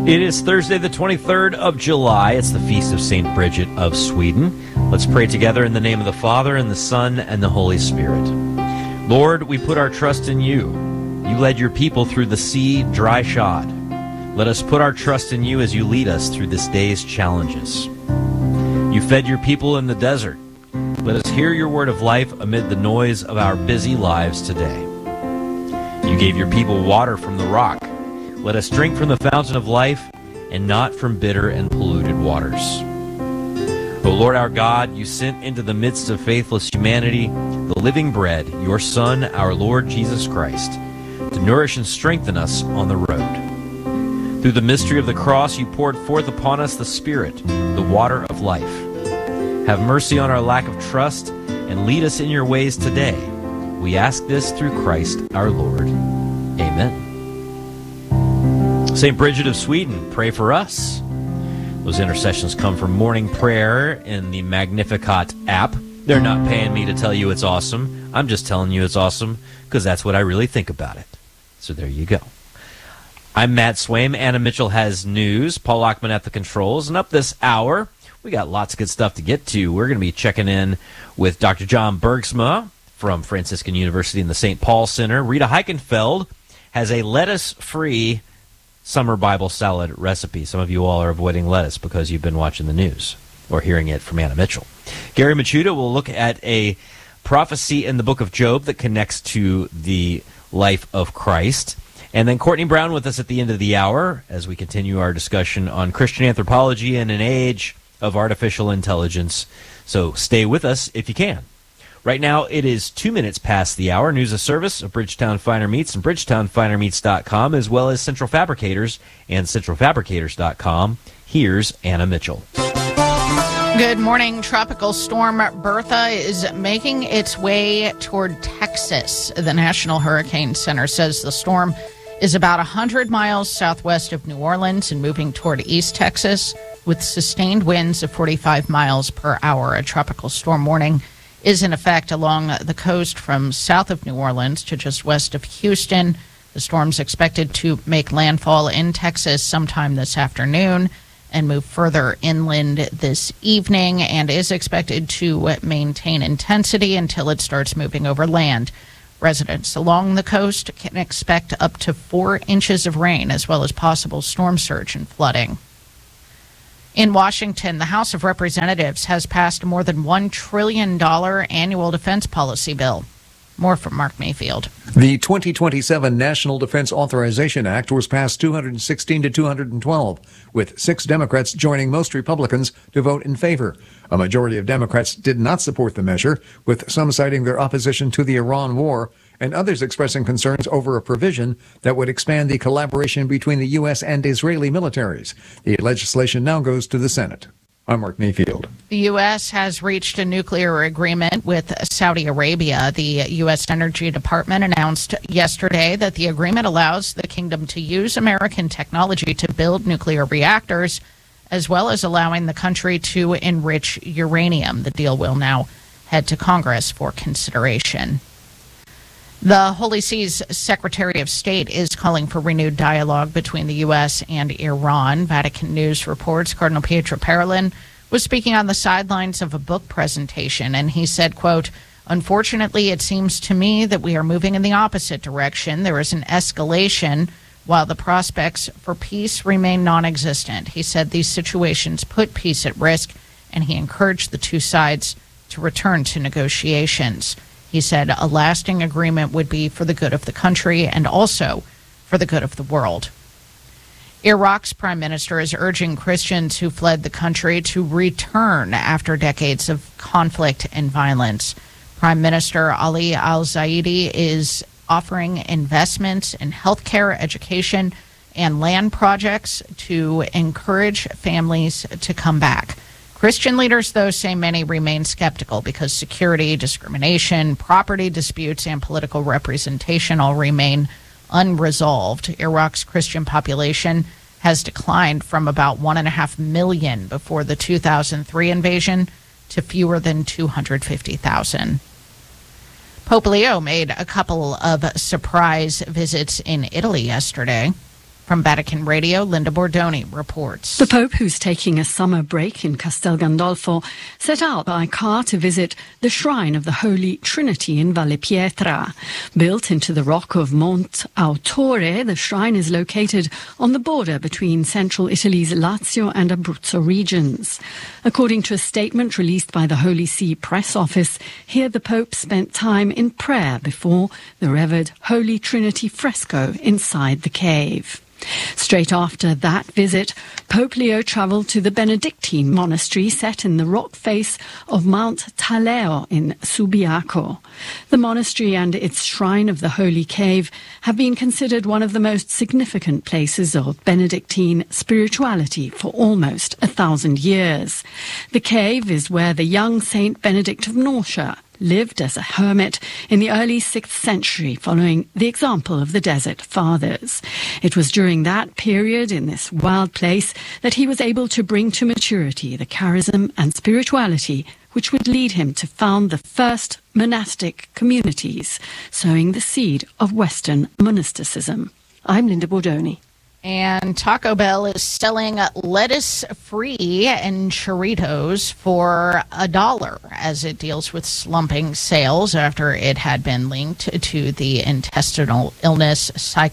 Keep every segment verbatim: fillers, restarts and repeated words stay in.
It is Thursday, the twenty-third of July. It's the Feast of Saint Bridget of Sweden. Let's pray together in the name of the Father, and the Son, and the Holy Spirit. Lord, we put our trust in you. You led your people through the sea dry-shod. Let us put our trust in you as you lead us through this day's challenges. You fed your people in the desert. Let us hear your word of life amid the noise of our busy lives today. You gave your people water from the rock. Let us drink from the fountain of life and not from bitter and polluted waters. O Lord our God, you sent into the midst of faithless humanity the living bread, your Son, our Lord Jesus Christ, to nourish and strengthen us on the road. Through the mystery of the cross, you poured forth upon us the Spirit, the water of life. Have mercy on our lack of trust and lead us in your ways today. We ask this through Christ our Lord. Amen. Saint Bridget of Sweden, pray for us. Those intercessions come from morning prayer in the Magnificat app. They're not paying me to tell you it's awesome. I'm just telling you it's awesome because that's what I really think about it. So there you go. I'm Matt Swaim. Anna Mitchell has news. Paul Lockman at the controls. And up this hour, we got lots of good stuff to get to. We're going to be checking in with Doctor John Bergsma from Franciscan University in the Saint Paul Center. Rita Heichenfeld has a lettuce-free summer Bible salad recipe. Some of you all are avoiding lettuce because you've been watching the news or hearing it from Anna Mitchell. Gary Machuda will look at a prophecy in the book of Job that connects to the life of Christ. And then Courtney Brown with us at the end of the hour as we continue our discussion on Christian anthropology in an age of artificial intelligence. So stay with us if you can. Right now, it is two minutes past the hour. News of service of Bridgetown Finer Meats and Bridgetown Finer Meats dot com, as well as Central Fabricators and Central Fabricators dot com. Here's Anna Mitchell. Good morning. Tropical storm Bertha is making its way toward Texas. The National Hurricane Center says the storm is about one hundred miles southwest of New Orleans and moving toward East Texas with sustained winds of forty-five miles per hour. A tropical storm warning is in effect along the coast from south of New Orleans to just west of Houston. The storm's expected to make landfall in Texas sometime this afternoon and move further inland this evening, and is expected to maintain intensity until it starts moving over land. Residents along the coast can expect up to four inches of rain, as well as possible storm surge and flooding. In Washington, the House of Representatives has passed a more than one trillion dollars annual defense policy bill. More from Mark Mayfield. The twenty twenty-seven National Defense Authorization Act was passed two hundred sixteen to two hundred twelve, with six Democrats joining most Republicans to vote in favor. A majority of Democrats did not support the measure, with some citing their opposition to the Iran war and others expressing concerns over a provision that would expand the collaboration between the U S and Israeli militaries. The legislation now goes to the Senate. I'm Mark Mayfield. The U S has reached a nuclear agreement with Saudi Arabia. The U S Energy Department announced yesterday that the agreement allows the kingdom to use American technology to build nuclear reactors, as well as allowing the country to enrich uranium. The deal will now head to Congress for consideration. The Holy See's Secretary of State is calling for renewed dialogue between the U S and Iran. Vatican News reports Cardinal Pietro Parolin was speaking on the sidelines of a book presentation, and he said, quote, "Unfortunately, it seems to me that we are moving in the opposite direction. There is an escalation while the prospects for peace remain non-existent." He said these situations put peace at risk, and he encouraged the two sides to return to negotiations. He said a lasting agreement would be for the good of the country and also for the good of the world. Iraq's prime minister is urging Christians who fled the country to return after decades of conflict and violence. Prime Minister Ali al-Zaidi is offering investments in healthcare, education, and land projects to encourage families to come back. Christian leaders, though, say many remain skeptical because security, discrimination, property disputes, and political representation all remain unresolved. Iraq's Christian population has declined from about one and a half million before the two thousand three invasion to fewer than two hundred fifty thousand. Pope Leo made a couple of surprise visits in Italy yesterday. From Vatican Radio, Linda Bordoni reports. The Pope, who's taking a summer break in Castel Gandolfo, set out by car to visit the shrine of the Holy Trinity in Valle Pietra. Built into the rock of Monte Autore, the shrine is located on the border between central Italy's Lazio and Abruzzo regions. According to a statement released by the Holy See press office, here the Pope spent time in prayer before the revered Holy Trinity fresco inside the cave. Straight after that visit, Pope Leo travelled to the Benedictine monastery set in the rock face of Mount Taleo in Subiaco. The monastery and its shrine of the Holy Cave have been considered one of the most significant places of Benedictine spirituality for almost a thousand years. The cave is where the young Saint Benedict of Norcia lived as a hermit in the early sixth century following the example of the Desert Fathers. It was during that period in this wild place that he was able to bring to maturity the charism and spirituality which would lead him to found the first monastic communities, sowing the seed of Western monasticism. I'm Linda Bordoni. And Taco Bell is selling lettuce-free and churritos for a dollar as it deals with slumping sales after it had been linked to the intestinal illness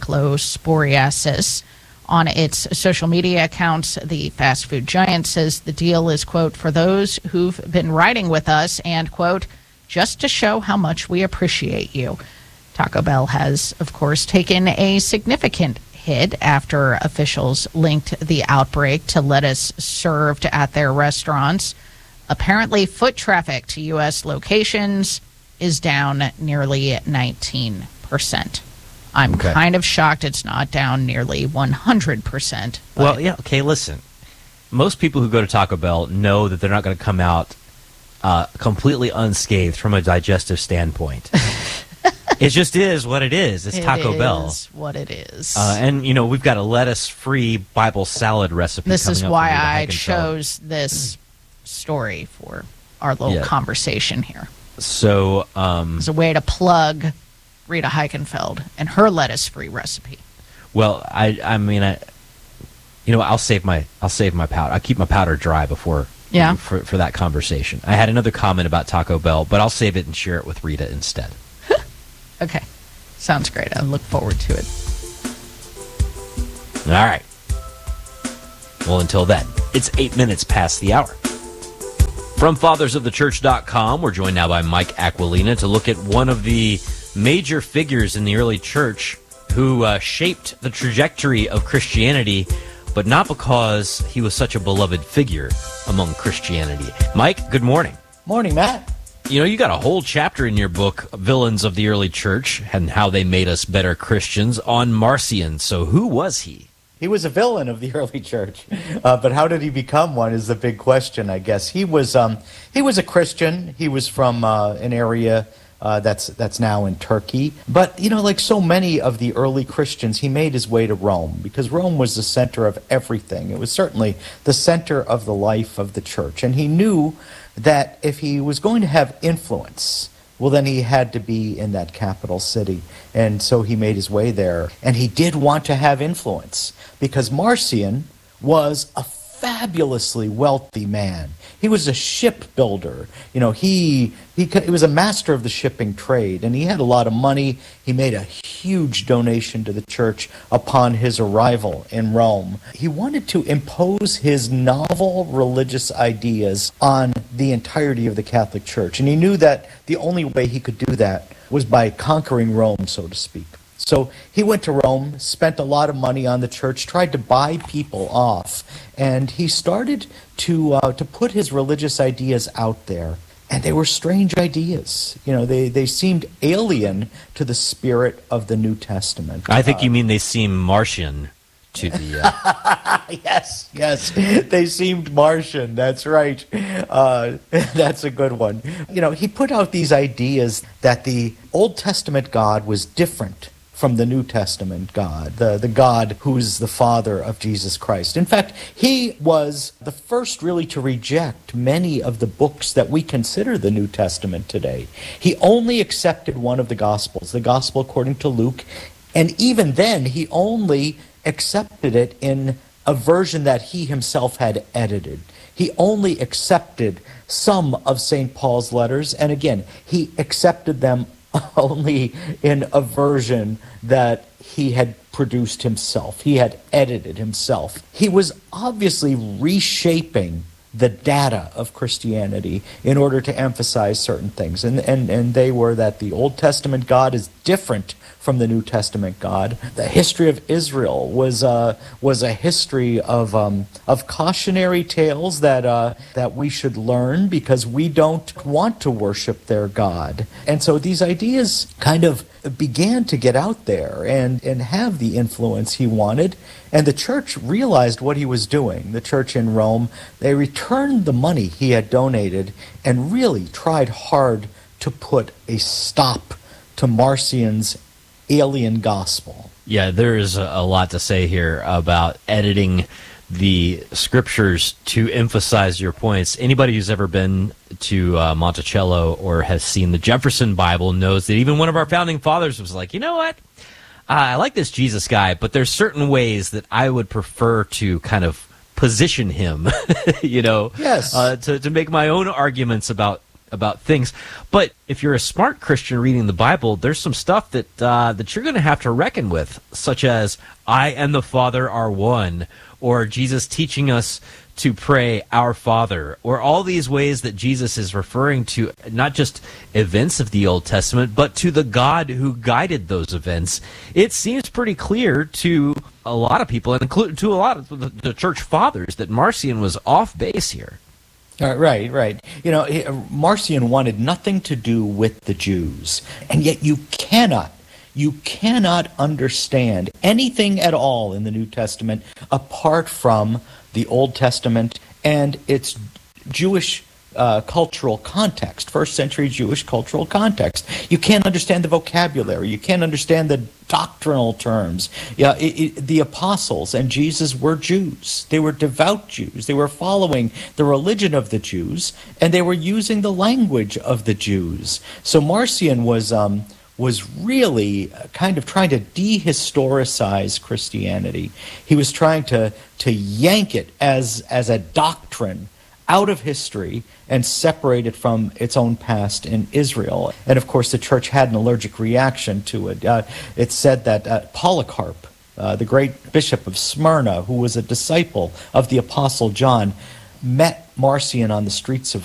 cyclosporiasis. On its social media accounts, the fast food giant says the deal is, quote, for those who've been riding with us and, quote, just to show how much we appreciate you. Taco Bell has, of course, taken a significant hit after officials linked the outbreak to lettuce served at their restaurants. Apparently, foot traffic to U S locations is down nearly nineteen percent. I'm okay. kind of shocked it's not down nearly one hundred percent. Well, yeah, okay, listen. Most people who go to Taco Bell know that they're not going to come out uh, completely unscathed from a digestive standpoint. It just is what it is. It's it Taco is Bell. what it is. Uh, and, you know, we've got a lettuce-free Bible salad recipe This coming is up why from I Heikenfeld. chose this story for our little Yeah. conversation here. So, um... It's a way to plug Rita Heikenfeld and her lettuce-free recipe. Well, I I mean, I, you know, I'll save my I'll save my powder. I'll keep my powder dry before yeah. for, for that conversation. I had another comment about Taco Bell, but I'll save it and share it with Rita instead. Okay. Sounds great. I look forward to it. All right. Well, until then, it's eight minutes past the hour. From fathers of the church dot com, we're joined now by Mike Aquilina to look at one of the major figures in the early church who uh, shaped the trajectory of Christianity, but not because he was such a beloved figure among Christianity. Mike, good morning. Morning, Matt. You know, you got a whole chapter in your book, Villains of the Early Church, and how they made us better Christians, on Marcion. So who was he? He was a villain of the early church, uh, but how did he become one is the big question, I guess. He was um, he was a Christian. He was from uh, an area uh, that's that's now in Turkey. But, you know, like so many of the early Christians, he made his way to Rome, because Rome was the center of everything. It was certainly the center of the life of the church. And he knew that if he was going to have influence, well, then he had to be in that capital city. And so he made his way there. And he did want to have influence, because Marcion was a fabulously wealthy man. He was a shipbuilder. You know, he, he he was a master of the shipping trade, and he had a lot of money. He made a huge donation to the church upon his arrival in Rome. He wanted to impose his novel religious ideas on the entirety of the Catholic Church, and he knew that the only way he could do that was by conquering Rome, so to speak. So he went to Rome, spent a lot of money on the church, tried to buy people off, and he started to uh, to put his religious ideas out there. And they were strange ideas. You know, they, they seemed alien to the spirit of the New Testament. I think uh, you mean they seem Martian to the... Uh... yes, yes. They seemed Martian. That's right. Uh, that's a good one. You know, he put out these ideas that the Old Testament God was different from the New Testament God, the, the God who's the Father of Jesus Christ. In fact, he was the first really to reject many of the books that we consider the New Testament today. He only accepted one of the Gospels, the Gospel according to Luke, and even then he only accepted it in a version that he himself had edited. He only accepted some of Saint Paul's letters, and again, he accepted them only in a version that he had produced himself. He had edited himself. He was obviously reshaping the data of Christianity in order to emphasize certain things. And, and, and they were that the Old Testament God is different from the New Testament God. The history of Israel was uh, was a history of um, of cautionary tales that uh, that we should learn because we don't want to worship their God. And so these ideas kind of began to get out there and, and have the influence he wanted. And the church realized what he was doing. The church in Rome, they returned the money he had donated and really tried hard to put a stop to Marcion's alien gospel. Yeah, there's a lot to say here about editing the scriptures to emphasize your points. Anybody who's ever been to uh, Monticello or has seen the Jefferson Bible knows that even one of our founding fathers was like, you know what? Uh, I like this Jesus guy, but there's certain ways that I would prefer to kind of position him, you know, yes, uh, to, to make my own arguments about about things. But if you're a smart Christian reading the Bible, there's some stuff that uh, that you're going to have to reckon with, such as I and the Father are one, or Jesus teaching us to pray our Father, or all these ways that Jesus is referring to not just events of the Old Testament, but to the God who guided those events. It seems pretty clear to a lot of people, and including to a lot of the, the church fathers, that Marcion was off base here. Uh, right, right. You know, he, Marcion wanted nothing to do with the Jews, and yet you cannot, you cannot understand anything at all in the New Testament apart from the Old Testament and its Jewish uh, cultural context, first century Jewish cultural context. You can't understand the vocabulary. You can't understand the doctrinal terms. Yeah, it, it, the apostles and Jesus were Jews. They were devout Jews. They were following the religion of the Jews, and they were using the language of the Jews. So Marcion was um, was really kind of trying to dehistoricize Christianity. He was trying to to yank it as as a doctrine out of history and separate it from its own past in Israel. And of course, the church had an allergic reaction to it. Uh, it's said that uh, Polycarp, uh, the great bishop of Smyrna, who was a disciple of the Apostle John, met Marcion on the streets of